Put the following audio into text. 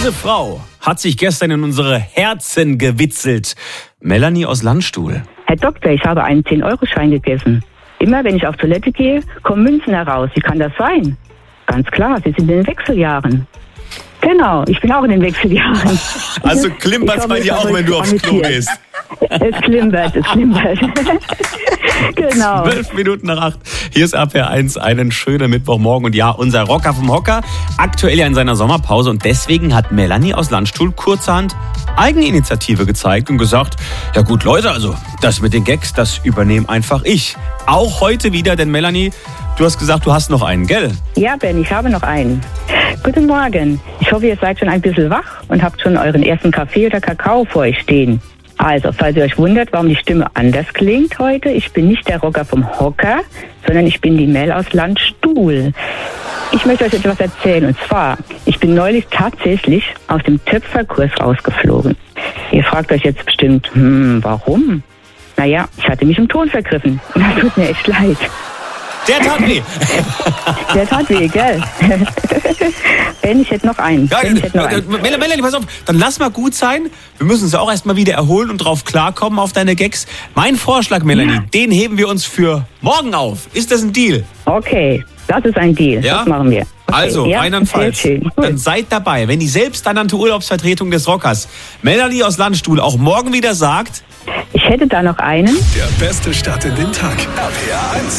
Diese Frau hat sich gestern in unsere Herzen gewitzelt. Melanie aus Landstuhl. Herr Doktor, ich habe einen 10-Euro-Schein gegessen. Immer wenn ich auf Toilette gehe, kommen Münzen heraus. Wie kann das sein? Ganz klar, Sie sind in den Wechseljahren. Genau, ich bin auch in den Wechseljahren. Also klimpert's bei dir auch, wenn du aufs Klo gehst. Es klimpert. Genau. 12 Minuten nach 8. Hier ist RPR1, einen schönen Mittwochmorgen. Und ja, unser Rocker vom Hocker, aktuell ja in seiner Sommerpause. Und deswegen hat Melanie aus Landstuhl kurzerhand Eigeninitiative gezeigt und gesagt, ja gut Leute, also das mit den Gags, das übernehme einfach ich. Auch heute wieder, denn Melanie, du hast gesagt, du hast noch einen, gell? Ja, Ben, ich habe noch einen. Guten Morgen. Ich hoffe, ihr seid schon ein bisschen wach und habt schon euren ersten Kaffee oder Kakao vor euch stehen. Also, falls ihr euch wundert, warum die Stimme anders klingt heute, ich bin nicht der Rocker vom Hocker, sondern ich bin die Mel aus Landstuhl. Ich möchte euch etwas erzählen, und zwar, ich bin neulich tatsächlich aus dem Töpferkurs rausgeflogen. Ihr fragt euch jetzt bestimmt, warum? Naja, ich hatte mich im Ton vergriffen. Das tut mir echt leid. Der tat weh. Der tat weh, gell? Ben, ich hätte noch einen. Ja, Melanie, pass auf, dann lass mal gut sein. Wir müssen uns ja auch erstmal wieder erholen und drauf klarkommen auf deine Gags. Mein Vorschlag, Melanie, den heben wir uns für morgen auf. Ist das ein Deal? Okay, das ist ein Deal. Ja? Das machen wir. Okay. Also, ja, einwandfalls. Dann seid dabei, wenn die selbsternannte Urlaubsvertretung des Rockers, Melanie aus Landstuhl, auch morgen wieder sagt, ich hätte da noch einen. Der beste Start in den Tag. RPR1.